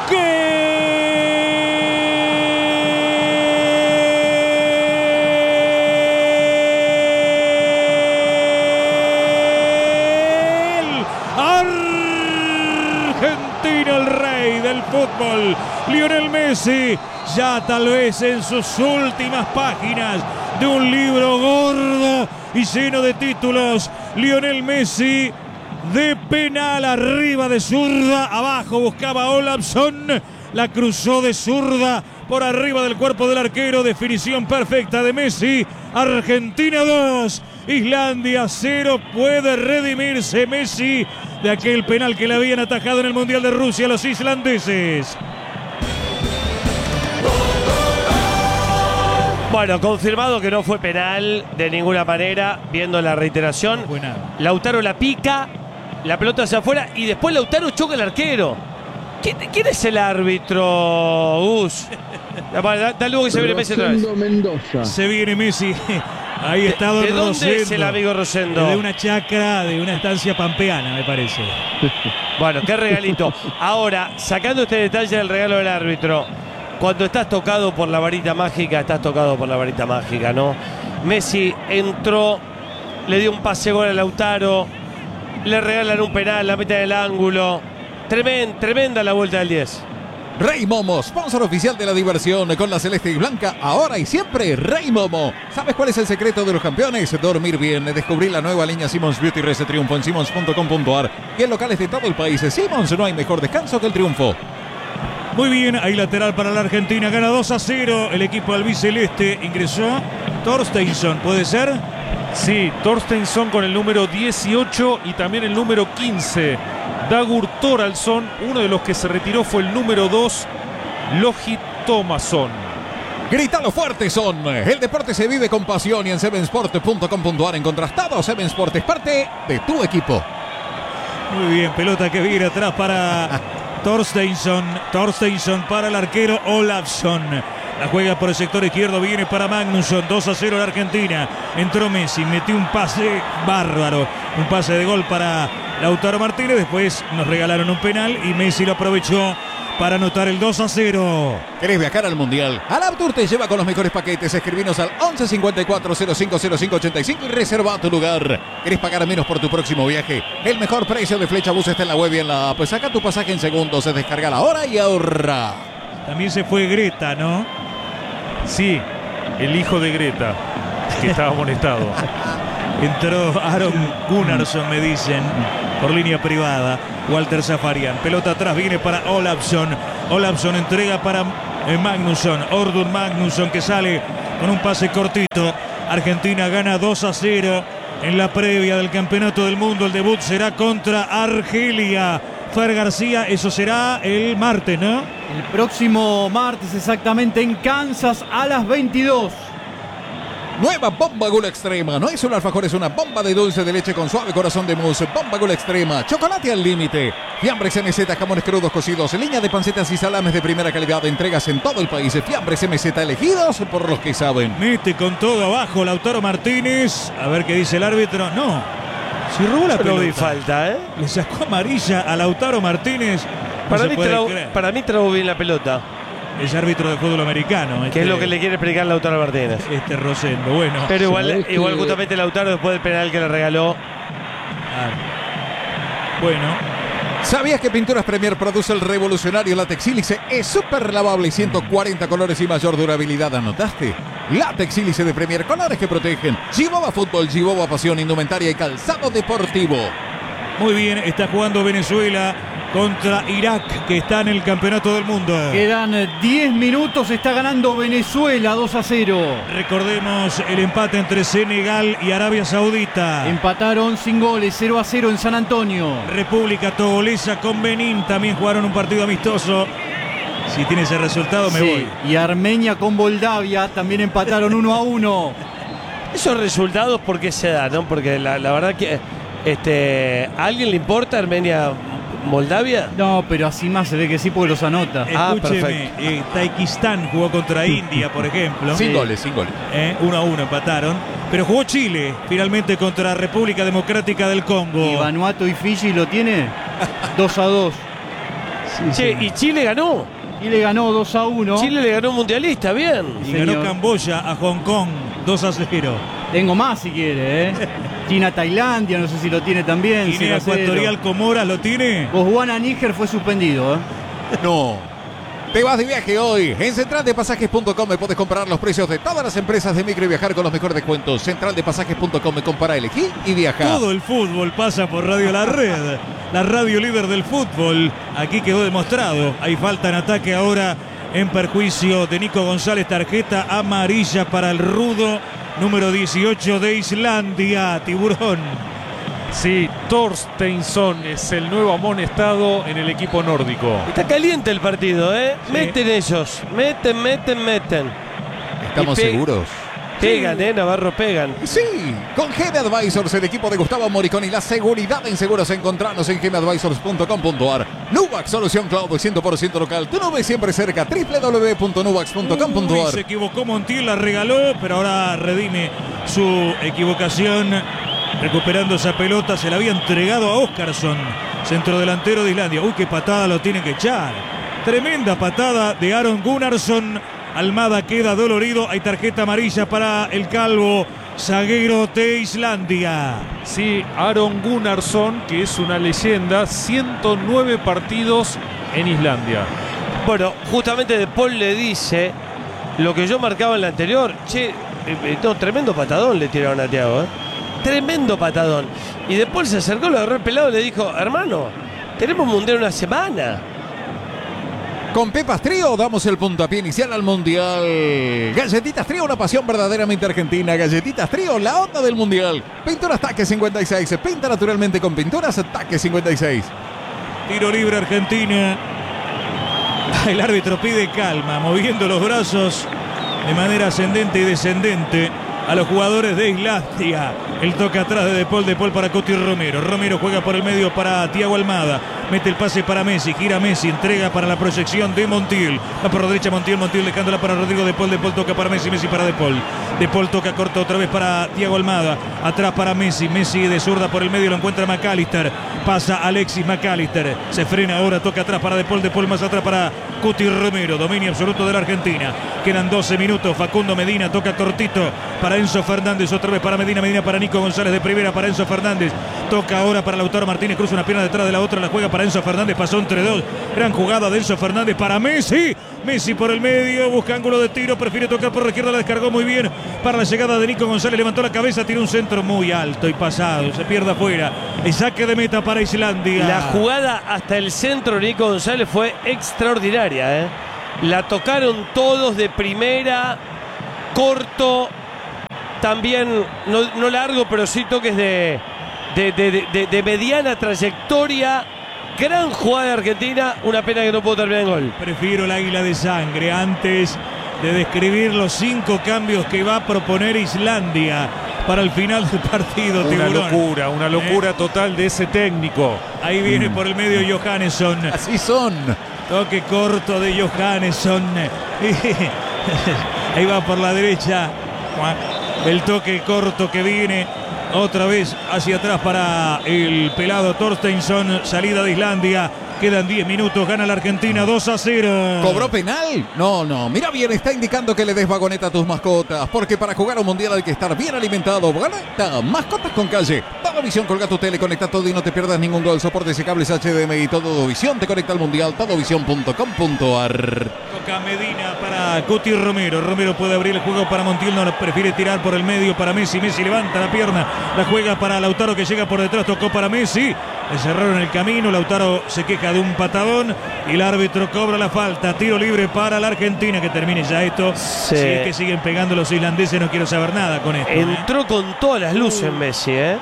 Argentina, el rey del fútbol, Lionel Messi, ya tal vez en sus últimas páginas de un libro gordo y lleno de títulos. Lionel Messi de penal, arriba de zurda, abajo buscaba Olafsson, la cruzó de zurda por arriba del cuerpo del arquero, definición perfecta de Messi. Argentina 2, Islandia 0, puede redimirse Messi de aquel penal que le habían atajado en el Mundial de Rusia a los islandeses. Bueno, confirmado que no fue penal de ninguna manera, viendo la reiteración. No fue nada. Lautaro la pica, la pelota hacia afuera y después Lautaro choca al arquero. ¿Quién es el árbitro, Gus? Da luego que se viene Messi otra vez. Rosendo Mendoza. Se viene Messi. Ahí está Don ¿De dónde Rosendo. es el amigo Rosendo? De una chacra, de una estancia pampeana, me parece. Bueno, qué regalito. Ahora, sacando este detalle del regalo del árbitro, cuando estás tocado por la varita mágica, estás tocado por la varita mágica, ¿no? Messi entró, le dio un pase gol a Lautaro, le regalan un penal, la mete en el ángulo. Tremenda la vuelta del 10. Rey Momo, sponsor oficial de la diversión con la celeste y blanca, ahora y siempre Rey Momo. ¿Sabes cuál es el secreto de los campeones? Dormir bien. Descubrí la nueva línea Simmons Beauty Rest Triunfo en simmons.com.ar y en locales de todo el país. Simmons, no hay mejor descanso que el triunfo. Muy bien, ahí lateral para la Argentina, gana 2-0 el equipo albiceleste. Ingresó Torsteinsson, ¿puede ser? Sí, Torsteinsson con el número 18 y también el número 15. Dagur Thoraldsson, uno de los que se retiró fue el número 2, Logi Thomasson. Grítalo fuerte, son. El deporte se vive con pasión y en sevensport.com.ar encontrás todo. Seven Sport es parte de tu equipo. Muy bien, pelota que viene atrás para Torsteinsson. Torsteinsson para el arquero Olafsson. La juega por el sector izquierdo, viene para Magnusson. 2-0 la Argentina. Entró Messi, metió un pase bárbaro. Un pase de gol para Lautaro Martínez. Después nos regalaron un penal y Messi lo aprovechó para anotar el 2-0. ¿Querés viajar al Mundial? Alaptour te lleva con los mejores paquetes. Escribinos al 11 54 05 05 85 y reserva tu lugar. ¿Querés pagar menos por tu próximo viaje? El mejor precio de Flecha Bus está en la web y en la app. Saca tu pasaje en segundos, se descarga la hora y ahorra. También se fue Greta, ¿no? Sí, el hijo de Greta, que estaba amonestado. Entró Aaron Gunnarsson, me dicen. por línea privada. Walter Zafarian. Pelota atrás, viene para Olafsson. Olafsson entrega para Magnusson. Ordun Magnusson que sale con un pase cortito. Argentina gana 2-0 en la previa del Campeonato del Mundo. El debut será contra Argelia. Fer García, eso será el martes, ¿no? El próximo martes, exactamente, en Kansas a las 22. Nueva bomba Gula Extrema. No es un alfajor, es una bomba de dulce de leche con suave corazón de mousse. Bomba Gula Extrema. Chocolate al límite. Fiambres MZ, jamones crudos cocidos. Línea de pancetas y salames de primera calidad. Entregas en todo el país. Fiambres MZ, elegidos por los que saben. Mete con todo abajo Lautaro Martínez. A ver qué dice el árbitro. No. Si robó la pelota. No vi falta, ¿eh? Le sacó amarilla a Lautaro Martínez. Para mí trabó bien la pelota. Es árbitro de fútbol americano. Que es lo que le quiere explicar Lautaro Martínez. Rosendo, bueno. Pero igual justamente Lautaro, después del penal que le regaló. Bueno. ¿Sabías que Pinturas Premier produce el revolucionario látex sílice? Es súper lavable y 140 colores y mayor durabilidad. ¿Anotaste? Látex sílice de Premier, colores que protegen. Giboba Fútbol, Giboba Pasión, indumentaria y calzado deportivo. Muy bien, está jugando Venezuela contra Irak, que está en el Campeonato del Mundo. Quedan 10 minutos, está ganando Venezuela 2-0. Recordemos el empate entre Senegal y Arabia Saudita. Empataron sin goles, 0-0 en San Antonio. República Togolesa con Benín también jugaron un partido amistoso. Si tiene ese resultado me voy. Y Armenia con Moldavia también empataron 1-1. Esos resultados, ¿por qué se dan? ¿No? Porque la verdad que ¿a alguien le importa Armenia-Moldavia? No, pero así más se ve que sí porque los anota. Escúcheme, Tayikistán jugó contra India, por ejemplo. Sin goles. 1-1 empataron. Pero jugó Chile finalmente contra República Democrática del Congo. ¿Y Vanuatu y Fiji lo tiene? 2-2. ¿Y Chile ganó? Chile ganó 2-1. Chile le ganó un mundialista, bien. Y ganó Camboya a Hong Kong 2-0. Tengo más si quiere, China-Tailandia, no sé si lo tiene también. Guinea Ecuatorial Comoras lo tiene. Botswana-Níger fue suspendido, No. Te vas de viaje hoy. En centraldepasajes.com me puedes comparar los precios de todas las empresas de micro y viajar con los mejores descuentos. Centraldepasajes.com me compara, elegí y viaja. Todo el fútbol pasa por Radio La Red, la radio líder del fútbol. Aquí quedó demostrado. Hay falta en ataque ahora en perjuicio de Nico González. Tarjeta amarilla para el rudo número 18 de Islandia, Tiburón. Sí, Torsteinsson es el nuevo amonestado en el equipo nórdico. Está caliente el partido, ¿eh? Sí. Meten ellos. Meten. ¿Estamos seguros? Pegan, Navarro, pegan. Sí, con GM Advisors, el equipo de Gustavo Moriconi, la seguridad en seguros. Encontranos en gmadvisors.com.ar. Nubax, solución cloud 100% local. Tu nube siempre cerca. www.nubax.com.ar. Se equivocó Montiel, la regaló, pero ahora redime su equivocación. Recuperando esa pelota, se la había entregado a Óskarsson, centrodelantero de Islandia. Uy, qué patada lo tiene que echar. Tremenda patada de Aron Gunnarsson. Almada queda dolorido. Hay tarjeta amarilla para el calvo zaguero de Islandia. Sí, Aron Gunnarsson, que es una leyenda, 109 partidos en Islandia. Bueno, justamente De Paul le dice lo que yo marcaba en la anterior. Tremendo patadón le tiraron a Thiago, Tremendo patadón. Y De Paul se acercó, lo agarró el pelado y le dijo: hermano, tenemos mundial una semana. Con Pepas Trío damos el puntapié inicial al Mundial. Galletitas Trío, una pasión verdaderamente argentina. Galletitas Trío, la onda del Mundial. Pinturas Taque 56. Se pinta naturalmente con Pinturas Taque 56. Tiro libre Argentina. El árbitro pide calma, moviendo los brazos de manera ascendente y descendente a los jugadores de Islandia. El toque atrás de Paul para Coti Romero. Romero juega por el medio para Thiago Almada. Mete el pase para Messi, gira Messi, entrega para la proyección de Montiel. Va por la derecha Montiel dejándola para Rodrigo De Paul toca para Messi, Messi para De Paul. De Paul toca corto otra vez para Thiago Almada. Atrás para Messi, Messi de zurda por el medio, lo encuentra McAllister. Pasa Alexis McAllister. Se frena ahora, toca atrás para De Paul más atrás para Coti Romero. Dominio absoluto de la Argentina. Quedan 12 minutos. Facundo Medina toca cortito para Enzo Fernández. Otra vez para Medina para Nico González de primera para Enzo Fernández. Toca ahora para Lautaro Martínez, cruza una pierna detrás de la otra, la juega para Enzo Fernández, pasó entre dos. Gran jugada de Enzo Fernández para Messi. Messi por el medio, busca ángulo de tiro, prefiere tocar por la izquierda, la descargó muy bien para la llegada de Nico González, levantó la cabeza, tiró un centro muy alto y pasado, se pierde afuera. El saque de meta para Islandia. La jugada hasta el centro de Nico González fue extraordinaria, ¿eh? La tocaron todos de primera, corto, también, no largo, pero sí toques de mediana trayectoria. Gran jugada de Argentina, una pena que no pudo terminar en gol. Prefiero el águila de sangre antes de describir los 5 cambios que va a proponer Islandia para el final del partido. Una locura total de ese técnico. Ahí viene por el medio Johannesson. Así son. Toque corto de Johannesson. Ahí va por la derecha. El toque corto que viene otra vez hacia atrás para el pelado Torstensson. Salida de Islandia. Quedan 10 minutos, gana la Argentina 2-0. ¿Cobró penal? No. Mira bien, está indicando que le des vagoneta a tus mascotas. Porque para jugar a un mundial hay que estar bien alimentado. Vagoneta, mascotas con calle. Todo Visión, colga tu tele, conecta todo y no te pierdas ningún gol. Soportes y cables HDMI. Todo Visión te conecta al mundial. Todovisión.com.ar. Toca Medina para Cuti Romero. Romero puede abrir el juego para Montiel. No, prefiere tirar por el medio para Messi. Messi levanta la pierna. La juega para Lautaro que llega por detrás. Tocó para Messi. Le cerraron el camino. Lautaro se queja de un patadón y el árbitro cobra la falta. Tiro libre para la Argentina. Que termine ya esto. Sí. Si es que siguen pegando los islandeses, no quiero saber nada con esto. Entró con todas las luces Messi, ¿eh?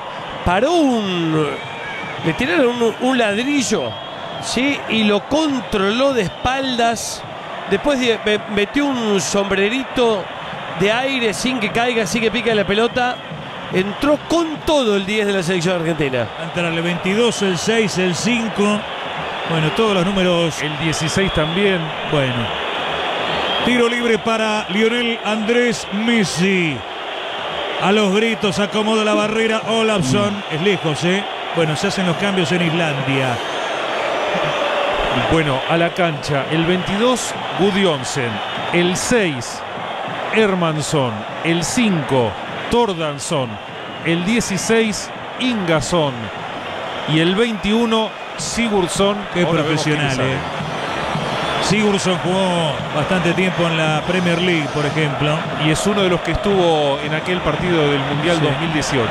Le tiraron un ladrillo, ¿sí? Y lo controló de espaldas. Después metió un sombrerito de aire sin que caiga, sin que pique la pelota. Entró con todo el 10 de la selección argentina. Entrarle 22, el 6, el 5. Bueno, todos los números. El 16 también. Bueno. Tiro libre para Lionel Andrés Messi. A los gritos acomoda la barrera Olafsson. Es lejos, ¿eh? Bueno, se hacen los cambios en Islandia. Bueno, a la cancha. El 22, Gudjonsen. El 6, Hermansson. El 5, Tordansson. El 16, Ingason. Y el 21, Sigurdsson. Qué profesional, ¿eh? Sigurdsson jugó bastante tiempo en la Premier League, por ejemplo. Y es uno de los que estuvo en aquel partido del Mundial 2018.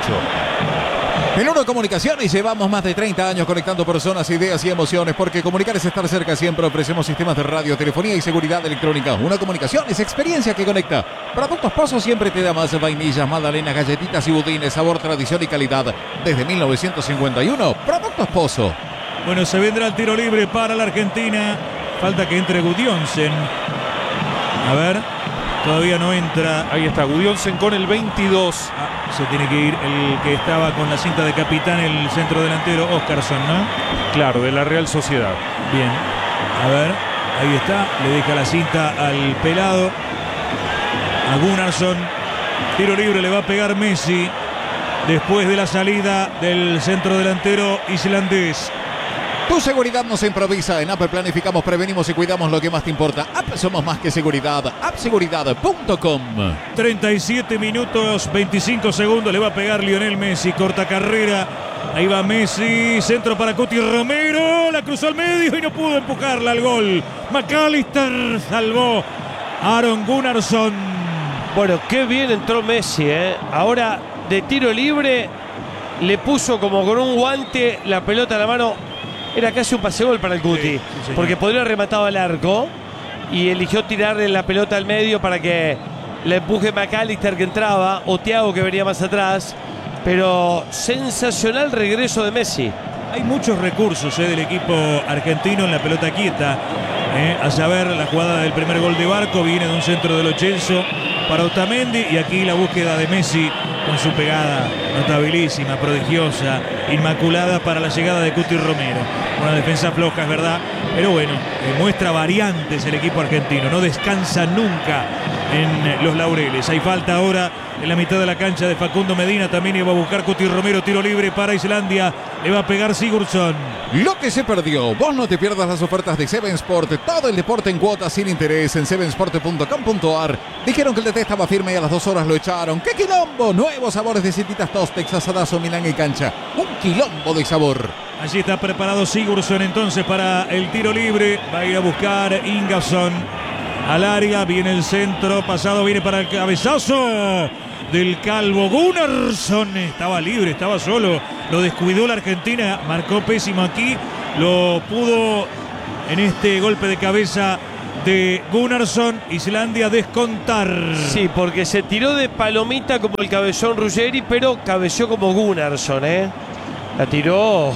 En Uno Comunicaciones llevamos más de 30 años conectando personas, ideas y emociones, porque comunicar es estar cerca siempre. Ofrecemos sistemas de radio, telefonía y seguridad electrónica. Una comunicación es experiencia que conecta. Productos Pozo siempre te da más vainillas, magdalenas, galletitas y budines, sabor, tradición y calidad. Desde 1951, Productos Pozo. Bueno, se vendrá el tiro libre para la Argentina. Falta que entre Gudjonsen. A ver, todavía no entra. Ahí está Gudjonsen con el 22. Se tiene que ir el que estaba con la cinta de capitán, el centro delantero Óscarsson, ¿no? Claro, de la Real Sociedad. Bien, a ver, ahí está. Le deja la cinta al pelado, a Gunnarsson. Tiro libre le va a pegar Messi después de la salida del centro delantero islandés. Tu seguridad no se improvisa. En App planificamos, prevenimos y cuidamos lo que más te importa. App somos más que seguridad. Appseguridad.com. 37 minutos, 25 segundos. Le va a pegar Lionel Messi. Corta carrera. Ahí va Messi. Centro para Cuti Romero. La cruzó al medio y no pudo empujarla al gol. McAllister salvó a Aron Gunnarsson. Bueno, qué bien entró Messi, ¿eh? Ahora de tiro libre le puso como con un guante la pelota a la mano. Era casi un pase-gol para el Cuti, sí, porque podría haber rematado al arco y eligió tirarle la pelota al medio para que le empuje McAllister que entraba o Thiago que venía más atrás. Pero sensacional regreso de Messi. Hay muchos recursos del equipo argentino en la pelota quieta. A saber, la jugada del primer gol de Barco viene de un centro de Lo Celso para Otamendi y aquí la búsqueda de Messi con su pegada notabilísima, prodigiosa, inmaculada para la llegada de Cuti Romero. Una defensa floja, es verdad, pero bueno, muestra variantes el equipo argentino, no descansa nunca en los laureles. Hay falta ahora en la mitad de la cancha de Facundo Medina, también iba a buscar Cuti Romero, tiro libre para Islandia, le va a pegar Sigurdsson. Lo que se perdió, vos no te pierdas las ofertas de Seven Sport, todo el deporte en cuotas sin interés en sevensport.com.ar. Dijeron que el DT estaba firme y a las 2 horas lo echaron. ¡Qué quilombo! No Nuevos sabores de Cetitas Tostex, asadazo, Milán y cancha. Un quilombo de sabor. Allí está preparado Sigurdsson entonces para el tiro libre. Va a ir a buscar Ingasson al área. Viene el centro, pasado, viene para el cabezazo del calvo Gunnarsson. Estaba libre, estaba solo. Lo descuidó la Argentina. Marcó pésimo aquí. Lo pudo en este golpe de cabeza de Gunnarsson, Islandia descontar. Sí, porque se tiró de palomita como el cabezón Ruggeri, pero cabeció como Gunnarsson, ¿eh? La tiró,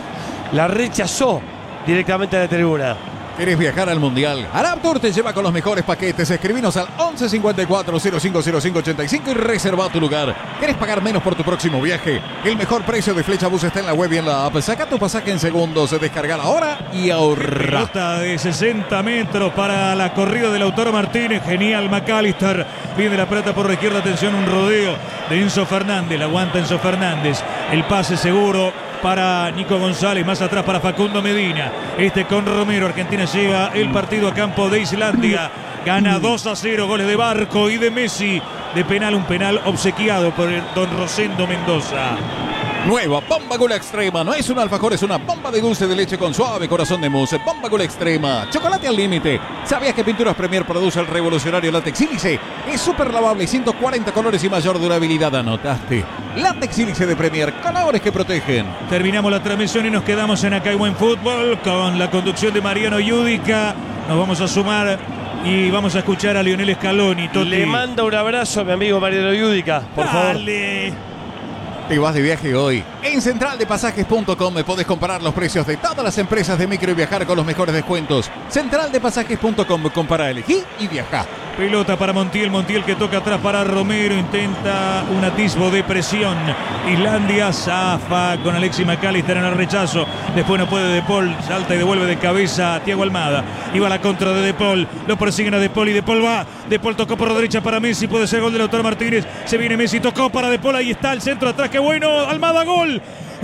la rechazó directamente a la tribuna. ¿Querés viajar al Mundial? Arab Tour te lleva con los mejores paquetes. Escribinos al 11 54 05 05 85 y reserva tu lugar. ¿Querés pagar menos por tu próximo viaje? El mejor precio de Flechabús está en la web y en la app. Saca tu pasaje en segundos, descarga ahora y ahorra. Pelota de 60 metros para la corrida de Lautaro Martínez. Genial McAllister. Viene la pelota por la izquierda. Atención, un rodeo de Enzo Fernández. La aguanta Enzo Fernández. El pase seguro para Nico González, más atrás para Facundo Medina. Con Romero, Argentina lleva el partido a campo de Islandia. Gana 2-0, goles de Barco y de Messi. De penal, un penal obsequiado por el don Rosendo Mendoza. Nueva Bomba Gula Extrema. No es un alfajor, es una bomba de dulce de leche con suave corazón de mousse. Bomba Gula Extrema. Chocolate al límite. ¿Sabías que Pinturas Premier produce el revolucionario látex sílice? Es súper lavable, 140 colores y mayor durabilidad. ¿Anotaste? Látex sílice de Premier. Colores que protegen. Terminamos la transmisión y nos quedamos en Acá hay Buen Fútbol con la conducción de Mariano Yudica. Nos vamos a sumar y vamos a escuchar a Lionel Scaloni. Toti. Le manda un abrazo a mi amigo Mariano Yudica, por favor. Dale. Te vas de viaje hoy. En centraldepasajes.com podés comparar los precios de todas las empresas de micro y viajar con los mejores descuentos. Centraldepasajes.com, compara, elegí y viaja. Pelota para Montiel, Montiel que toca atrás para Romero, intenta un atisbo de presión. Islandia zafa con Alexis McAllister en el rechazo. Después no puede De Paul, salta y devuelve de cabeza a Thiago Almada. Iba la contra de Paul, lo persiguen a De Paul y De Paul va. De Paul tocó por la derecha para Messi, puede ser gol de Lautaro Martínez. Se viene Messi, tocó para De Paul, ahí está el centro atrás, qué bueno. Almada, gol.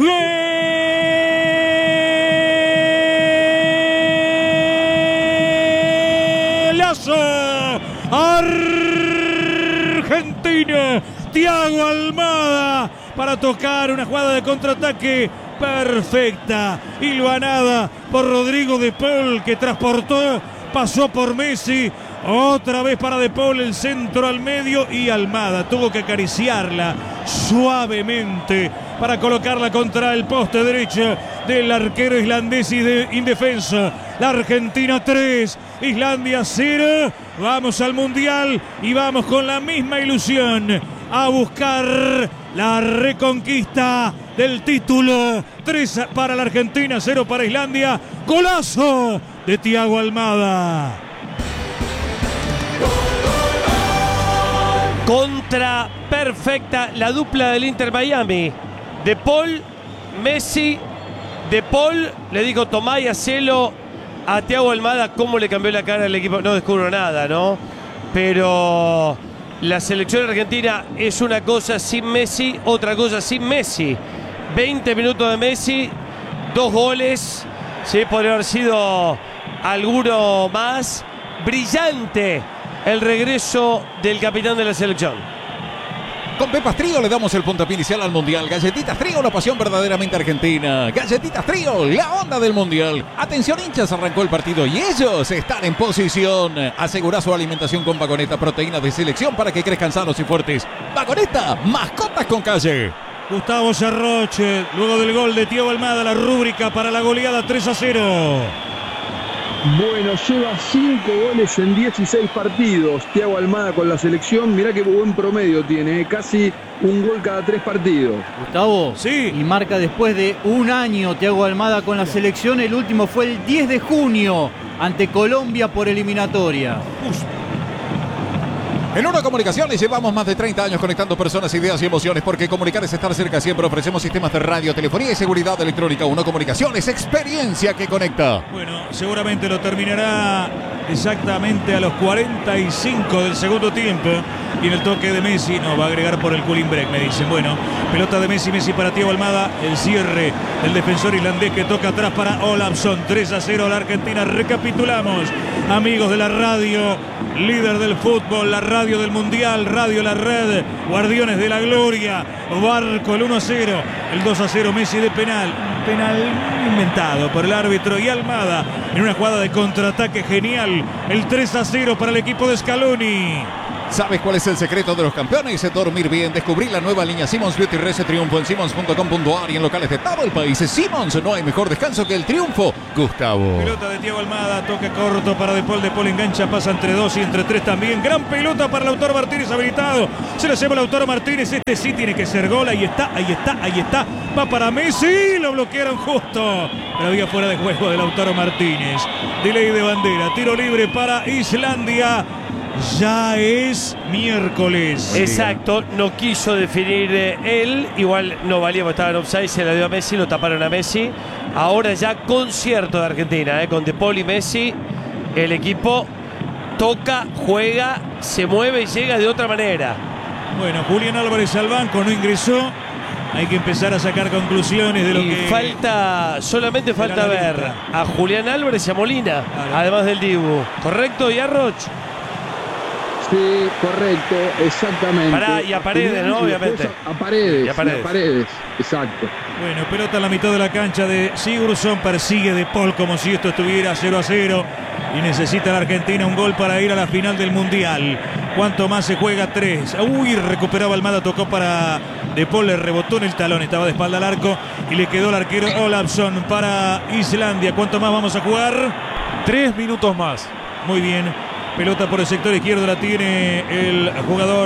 ¡Golazo! Argentina, Thiago Almada para tocar una jugada de contraataque perfecta, hilvanada por Rodrigo De Paul, que transportó, pasó por Messi, otra vez para De Paul, el centro al medio y Almada tuvo que acariciarla suavemente para colocarla contra el poste derecho del arquero islandés y de indefensa. La Argentina 3, Islandia 0. Vamos al Mundial y vamos con la misma ilusión a buscar la reconquista del título. 3 para la Argentina, 0 para Islandia. Golazo de Thiago Almada. Contra perfecta la dupla del Inter Miami. De Paul, Messi. De Paul le dijo tomá y hacelo a Thiago Almada. Cómo le cambió la cara al equipo. No descubro nada, ¿no? Pero la selección argentina es una cosa sin Messi, otra cosa sin Messi. 20 minutos de Messi, 2 goles. Sí, podría haber sido alguno más. Brillante el regreso del capitán de la selección. Con Pepas Trío le damos el puntapié inicial al Mundial. Galletitas Trío, una pasión verdaderamente argentina. Galletitas Trío, la onda del Mundial. Atención hinchas, arrancó el partido y ellos están en posición. Asegura su alimentación con Vagoneta, proteínas de selección para que crezcan sanos y fuertes. Vagoneta, mascotas con calle. Gustavo Cerroche, luego del gol de Thiago Almada, la rúbrica para la goleada 3-0. Bueno, lleva 5 goles en 16 partidos. Thiago Almada con la selección. Mirá qué buen promedio tiene, casi un gol cada 3 partidos. Gustavo, sí. Y marca después de un año Thiago Almada con la selección. El último fue el 10 de junio ante Colombia por eliminatoria. En Uno Comunicaciones llevamos más de 30 años conectando personas, ideas y emociones, porque comunicar es estar cerca siempre. Ofrecemos sistemas de radio, telefonía y seguridad electrónica. Uno Comunicaciones, experiencia que conecta. Bueno, seguramente lo terminará exactamente a los 45 del segundo tiempo. Y en el toque de Messi, no, va a agregar por el cooling break, me dicen. Bueno, pelota de Messi, Messi para Thiago Almada. El cierre del defensor islandés que toca atrás para Olafsson. 3-0 a la Argentina. Recapitulamos, amigos de la radio, líder del fútbol, la radio radio del Mundial, Radio La Red, Guardianes de la Gloria, Barco el 1-0, el 2-0 Messi de penal inventado por el árbitro, y Almada en una jugada de contraataque genial, el 3-0 para el equipo de Scaloni. ¿Sabes cuál es el secreto de los campeones? Dormir bien. Descubrí la nueva línea Simmons Beauty Rest Triunfo en simmons.com.ar y en locales de todo el país. Simmons, no hay mejor descanso que el triunfo. Gustavo. Pelota de Thiago Almada, toque corto para De Paul engancha, pasa entre 2 y entre 3 también. Gran pelota para Lautaro Martínez habilitado. Se la lleva Lautaro Martínez. Este sí tiene que ser gol. Ahí está. Va para Messi. Lo bloquearon justo. Pero había fuera de juego de Lautaro Martínez. Delay de bandera. Tiro libre para Islandia. Ya es miércoles. Exacto, no quiso definir él. Igual no valía porque estaba en offside, se la dio a Messi, lo taparon a Messi. Ahora ya concierto de Argentina, con De Paul y Messi. El equipo toca, juega, se mueve y llega de otra manera. Bueno, Julián Álvarez al banco, no ingresó. Hay que empezar a sacar conclusiones de lo que... solamente falta ver a Julián Álvarez y a Molina, claro, además del Dibu. ¿Correcto, Yarroch? Sí, correcto, exactamente. Y a Paredes, ¿no? Obviamente. A Paredes, exacto. Bueno, pelota en la mitad de la cancha de Sigurdsson, persigue De Paul como si esto estuviera 0-0 y necesita la Argentina un gol para ir a la final del Mundial. ¿Cuánto más se juega? 3. Uy, recuperaba Almada, tocó para De Paul, le rebotó en el talón, estaba de espalda al arco y le quedó el arquero Olafsson para Islandia. ¿Cuánto más vamos a jugar? 3 minutos más. Muy bien. Pelota por el sector izquierdo, la tiene el jugador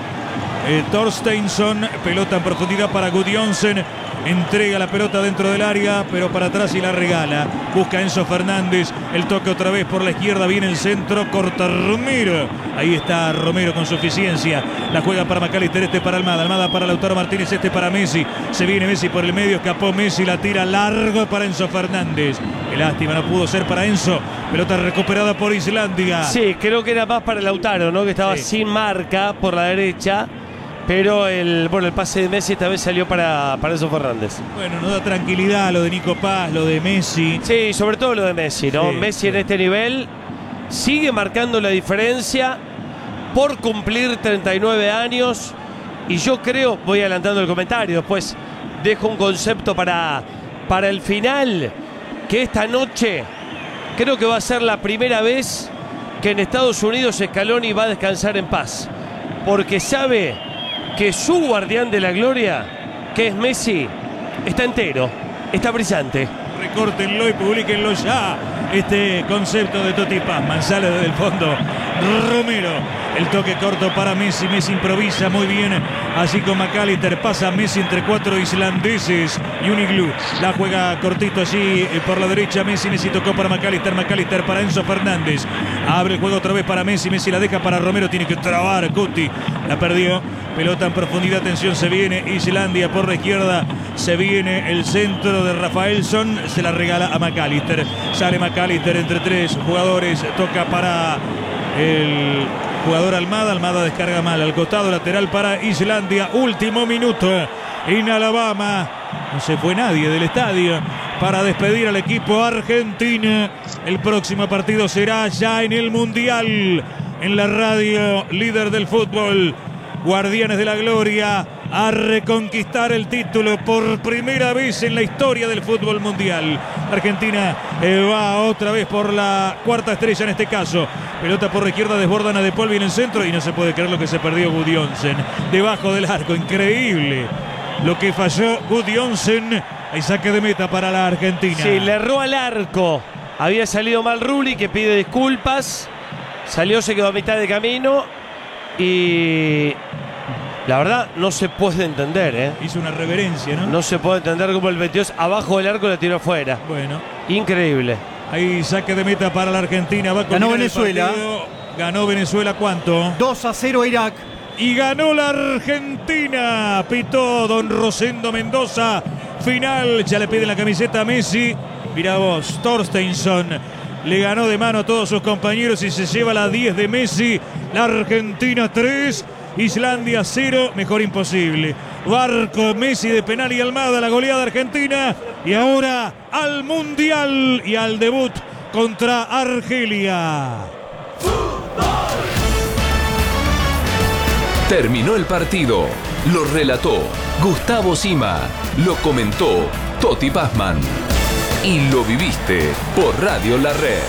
Torsteinsson. Pelota en profundidad para Gudjonsen. Entrega la pelota dentro del área, pero para atrás y la regala. Busca Enzo Fernández. El toque otra vez por la izquierda. Viene el centro. Corta Romero. Ahí está Romero con suficiencia. La juega para McAllister. Este para Almada. Almada para Lautaro Martínez. Este para Messi. Se viene Messi por el medio. Escapó Messi. La tira largo para Enzo Fernández. Qué lástima, no pudo ser para Enzo. Pelota recuperada por Islandia. Sí, creo que era más para Lautaro, ¿no? Que estaba sin marca por la derecha. Pero el pase de Messi esta vez salió para Enzo Fernández. Bueno, nos da tranquilidad lo de Nico Paz, lo de Messi. Sí, sobre todo lo de Messi, ¿no? Sí, Messi en este nivel sigue marcando la diferencia por cumplir 39 años. Y yo creo, voy adelantando el comentario, después dejo un concepto para el final, que esta noche creo que va a ser la primera vez que en Estados Unidos Scaloni va a descansar en paz. Porque sabe que su guardián de la gloria, que es Messi, está entero, está brillante. Recórtenlo y publíquenlo ya. Este concepto de Totti Pazman sale desde el fondo. Romero, el toque corto para Messi. Messi improvisa muy bien, así con McAllister. Pasa Messi entre 4 islandeses y un iglú. La juega cortito allí por la derecha. Messi tocó para McAllister. McAllister para Enzo Fernández. Abre el juego otra vez para Messi. Messi la deja para Romero. Tiene que trabar Cuti. La perdió. Pelota en profundidad. Atención, se viene Islandia por la izquierda. Se viene el centro de Rafaelson. Se la regala a McAllister. Sale McAllister entre 3 jugadores. Toca para el jugador Almada. Almada descarga mal al costado lateral para Islandia. Último minuto en Alabama. No se fue nadie del estadio para despedir al equipo argentino. El próximo partido será ya en el Mundial. En la radio líder del fútbol, Guardianes de la Gloria, a reconquistar el título por primera vez en la historia del fútbol mundial. Argentina va otra vez por la cuarta estrella en este caso. Pelota por la izquierda, desbordan a De Paul, viene el centro y no se puede creer lo que se perdió Gudjonsen. Debajo del arco, increíble lo que falló Gudjonsen. Hay saque de meta para la Argentina. Sí, le erró al arco. Había salido mal Rulli, que pide disculpas. Salió, se quedó a mitad de camino. Y la verdad no se puede entender, ¿eh? Hizo una reverencia, ¿no? No se puede entender cómo el 22 abajo del arco la tiró afuera. Bueno. Increíble. Ahí saque de meta para la Argentina. Va a ganó Venezuela. Ganó Venezuela, ¿cuánto? 2-0 Irak. Y ganó la Argentina. Pitó don Rosendo Mendoza. Final. Ya le piden la camiseta a Messi. Mirá vos, Torsteinsson le ganó de mano a todos sus compañeros y se lleva la 10 de Messi. La Argentina 3, Islandia 0, mejor imposible. Barco, Messi de penal y Almada, la goleada argentina. Y ahora al Mundial y al debut contra Argelia. Terminó el partido. Lo relató Gustavo Sima. Lo comentó Toti Pazman. Y lo viviste por Radio La Red.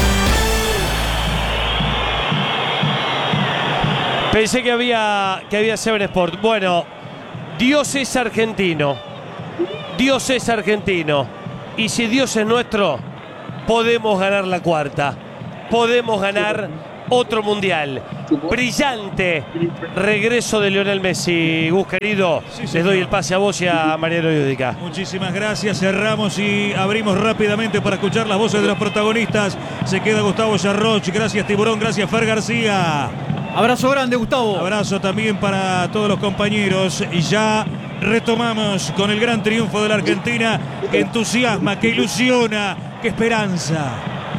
Pensé que había Seven Sport. Bueno, Dios es argentino. Dios es argentino. Y si Dios es nuestro, podemos ganar la cuarta. Podemos ganar otro mundial. Brillante regreso de Lionel Messi. Gus, querido, les doy el pase a vos y a Mariano Yudica. Muchísimas gracias. Cerramos y abrimos rápidamente para escuchar las voces de los protagonistas. Se queda Gustavo Yarroch. Gracias, Tiburón. Gracias, Fer García. Abrazo grande, Gustavo. Abrazo también para todos los compañeros. Y ya retomamos con el gran triunfo de la Argentina, que entusiasma, que ilusiona, que esperanza.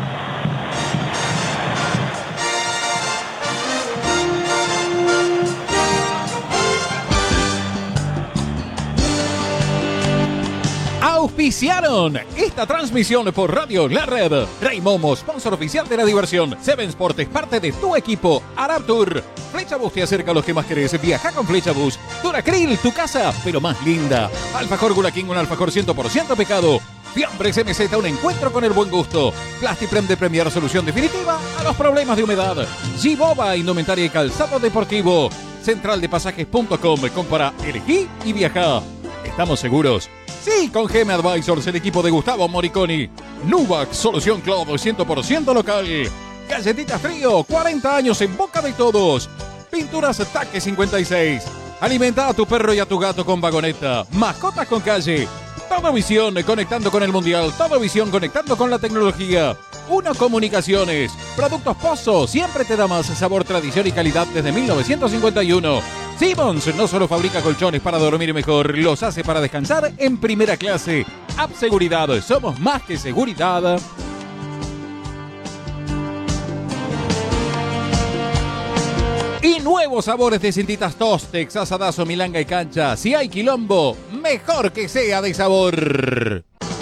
Auspiciaron esta transmisión por Radio La Red. Rey Momo, sponsor oficial de la diversión. Seven Sport es parte de tu equipo. Arab Tour. Flecha Bus te acerca a los que más querés. Viaja con Flecha Bus. Duracril, tu casa, pero más linda. Alfajor Gula King, un alfajor 100% pecado. Fiambres MZ, un encuentro con el buen gusto. Plastiprem de Premier, solución definitiva a los problemas de humedad. Giboba, indumentaria y calzado deportivo. Centraldepasajes.com. Compra, elegí y viaja. ¿Estamos seguros? Sí, con GM Advisors, el equipo de Gustavo Moriconi. Nuvac, solución cloud 100% local. Galletitas Frío, 40 años en boca de todos. Pinturas Taque 56. Alimenta a tu perro y a tu gato con vagoneta. Mascotas con calle. Todo Visión, conectando con el mundial. Todo Visión, conectando con la tecnología. Uno Comunicaciones. Productos Pozo, siempre te da más sabor, tradición y calidad desde 1951. Simmons no solo fabrica colchones para dormir mejor, los hace para descansar en primera clase. App Seguridad, somos más que seguridad. Y nuevos sabores de cintitas Tostex, asadazo, milanga y cancha. Si hay quilombo, mejor que sea de sabor.